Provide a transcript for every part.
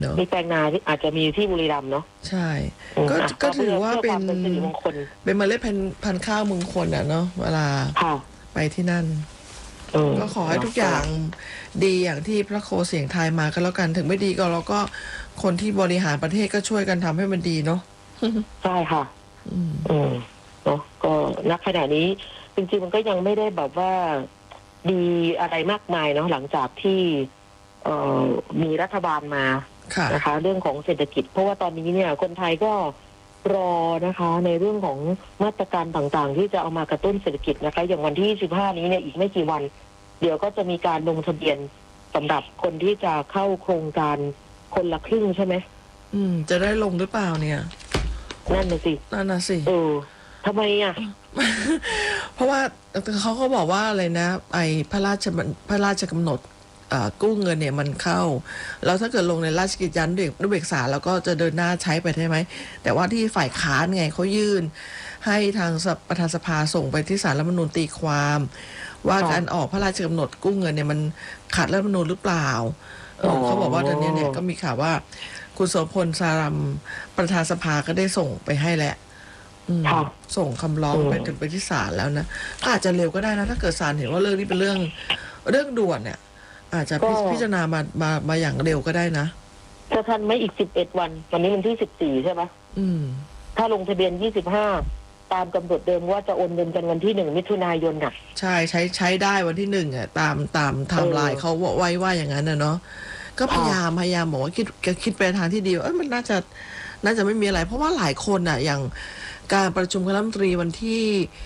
เนาะมีแปลงนาที่อาจจะมีที่บุรีรัมย์เนาะใช่ก็ถือว่าเป็นสิริมงคลเป็นเมล็ดพันธุ์ข้าวมงคลเนาะเวลาไปที่นั่นก็ขอให้ทุกอย่างดีอย่างที่พระโคเสียงทายมาก็แล้วกันถึงไม่ดีก็เราก็คนที่บริหารประเทศก็ช่วยกันทำให้มันดีเนาะใช่ค่ะเนาะก็ณขณะนี้จริงๆมันก็ยังไม่ได้แบบว่าดีอะไรมากมายเนาะหลังจากที่มีรัฐบาลมานะคะเรื่องของเศรษฐกิจเพราะว่าตอนนี้เนี่ยคนไทยก็รอนะคะในเรื่องของมาตรการต่างๆที่จะเอามากระตุ้นเศรษฐกิจนะคะอย่างวันที่15นี้เนี่ยอีกไม่กี่วันเดี๋ยวก็จะมีการลงทะเบียนสำหรับคนที่จะเข้าโครงการคนละครึ่งใช่ไหมจะได้ลงหรือเปล่าเนี่ยนั่นน่ะสิทำไมอ่ะเพราะว่าเขาก็บอกว่าอะไรนะไอ้พระราชกำหนดกู้เงินเนี่ยมันเข้าแล้วถ้าเกิดลงในราชกิจจานุเบกษาแล้วก็จะเดินหน้าใช้ไปใช่ไหมแต่ว่าที่ฝ่ายค้านไงเขายื่นให้ทางประธานสภาส่งไปที่ศาลรัฐธรรมนูญตีความว่าการออกพระราชกำหนดกู้เงินเนี่ยมันขัดรัฐธรรมนูญหรือเปล่าเขาบอกว่าตอนนี้เนี่ยก็มีข่าวว่าคุณโสพลสารัมประธานสภาก็ได้ส่งไปให้แหละส่งคำร้องไปถึงไปที่ศาลแล้วนะก็อาจจะเร็วก็ได้นะถ้าเกิดศาลเห็นว่าเรื่องนี้เป็นเรื่องด่วนเนี่ยอาจจะพิจารณามาอย่างเร็วก็ได้นะจะทันไหมอีก11 วันวันนี้วันที่14ใช่ไหมถ้าลงทะเบียน25ตามกำหนดเดิมว่าจะโอนเงินกันวันที่1มิถุนายนน่ะใช่ใช้ได้วันที่1อ่ะตามไทม์ไลน์เขาไว้ว่าอย่างนั้นนะเนาะก็พยายามบอกว่าคิดไปทางที่ดีมันน่าจะไม่มีอะไรเพราะว่าหลายคนอ่ะอย่างการประชุมคณะรัฐมนตรีวันที่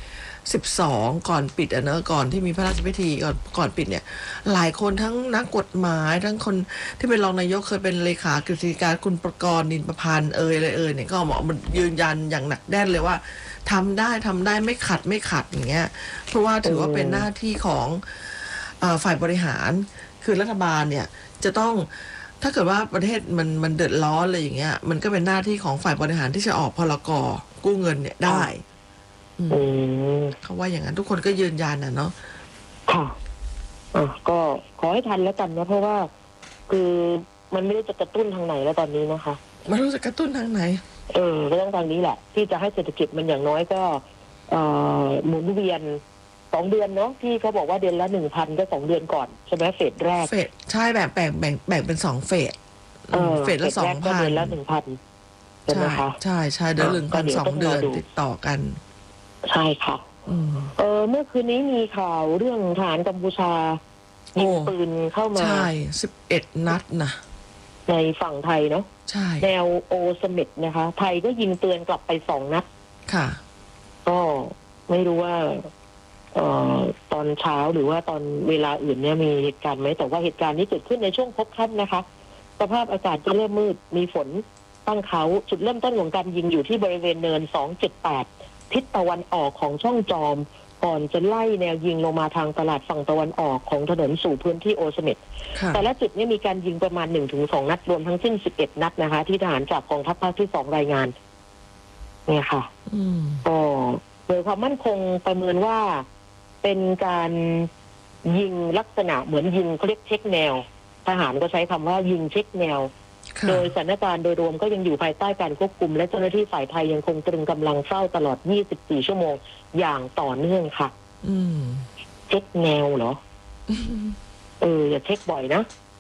12ก่อนปิดเนอะก่อนที่มีพระราชพิธีก่อนปิดเนี่ยหลายคนทั้งนักกฎหมายทั้งคนที่เป็นรองนายกเคยเป็นเลขากฤษฎีกาคุณประกรณ์นินประพันธ์เนี่ยก็มันยืนยันอย่างหนักแน่นเลยว่าทำได้ไม่ขัดอย่างเงี้ยเพราะว่าถือว่าเป็นหน้าที่ของฝ่ายบริหารคือรัฐบาลเนี่ยจะต้องถ้าเกิดว่าประเทศมันเดือดร้อนอะไรอย่างเงี้ยมันก็เป็นหน้าที่ของฝ่ายบริหารที่จะออกพรก.กู้เงินเนี่ยได้เขาว่าอย่างนั้นทุกคนก็ยืนยันเนาะค่ะก็ขอให้ทันแล้วกันนะเพราะว่าคือมันไม่ได้จะกระตุ้นทางไหนแล้วตอนนี้นะคะมันรู้จะกระตุ้นทางไหนก็ต้องทางนี้แหละที่จะให้เศรษฐกิจมันอย่างน้อยก็หมุนเวียน2 เดือนเนาะที่เขาบอกว่าเดือนละ 1,000 ก็2 เดือนก่อนใช่ไหมเฟสแรกใช่แบ่งเป็น2เฟสเฟสละ 2,000 เดือนละ 1,000 ใช่ไหมคะใช่เดือนละ 1,000 2 เดือนติดต่อกันใช่ค่ะเมื่อคืนนี้มีข่าวเรื่องทหารกัมพูชายิงปืนเข้ามาใช่11 นัดนะในฝั่งไทยเนาะใช่แนวโอเสเม็ดนะคะไทยก็ยิงเตือนกลับไป2 นัดค่ะก็ไม่รู้ว่าตอนเช้าหรือว่าตอนเวลาอื่นเนี่ยมีเหตุการณ์ไหมแต่ว่าเหตุการณ์นี้เกิดขึ้นในช่วงพบค่ำนะคะสภาพอากาศจะเริ่มมืดมีฝนตั้งเขาจุดเริ่มต้นของการยิงอยู่ที่บริเวณเนิน278ทิศตะวันออกของช่องจอมก่อนจะไล่แนวยิงลงมาทางตลาดฝั่งตะวันออกของถนนสู่พื้นที่โอเสเม็ดแต่ละจุดนี้มีการยิงประมาณ 1-2 นัดรวมทั้งสิ้น11 นัดนะคะที่ทหารจากกองทัพภาคที่2รายงานเนี่ยค่ะก็โดยความมั่นคงประเมินว่าเป็นการยิงลักษณะเหมือนยิงเขาเรียกเช็คแนวทหารก็ใช้คำว่ายิงเช็คแนวโดยสถานการณ์โดยรวมก็ยังอยู่ภายใต้การควบคุมและเจ้าหน้าที่ฝ่ายไทยยังคงตรึงกำลังเฝ้าตลอด24 ชั่วโมงอย่างต่อเนื่องค่ะเช็คแนวเหรออย่าเช็คบ่อยนะ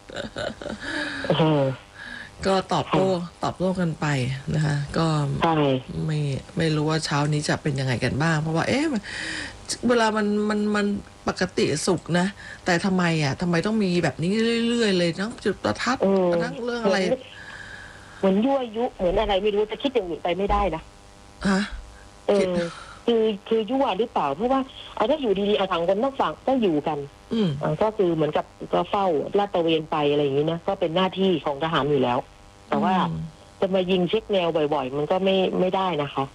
ก็ตอบโต้กันไปนะคะก็ไม่รู้ว่าเช้านี้จะเป็นยังไงกันบ้างเพราะว่าเวลามันปกติสุขนะแต่ทำไมต้องมีแบบนี้เรื่อยๆเลยทั้งจุดประทัดทั้งเรื่องอะไรเหมือนยั่วยุเหมือนอะไรไม่รู้จะคิดอย่างอื่นไปไม่ได้นะคือยั่วหรือเปล่าเพราะว่าถ้าอยู่ดีๆทางคนนอกฝั่งก็อยู่กันก็คือเหมือนกับก็เฝ้าลาดตระเวนไปอะไรอย่างนี้นะก็เป็นหน้าที่ของทหารอยู่แล้วแต่ว่าจะมายิงเช็คแนวบ่อยๆมันก็ไม่ได้นะคะ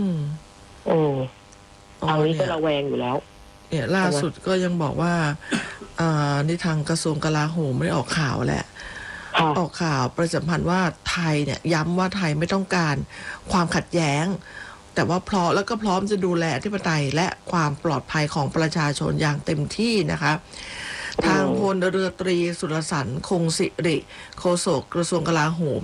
ทางนี้ก็ระแวงอยู่แล้วเนี่ยล่าสุดก็ยังบอกว่านี่ทางกระทรวงกลาโหมไม่ได้ออกข่าวแหละออกข่าวประชาสัมพันธ์ว่าไทยเนี่ยย้ำว่าไทยไม่ต้องการความขัดแย้งแต่ว่าพร้อมจะดูแลอธิปไตยและความปลอดภัยของประชาชนอย่างเต็มที่นะคะทางพลเรือตรีสุรสันต์คงสิริโฆษกกระทรวงกลาโหม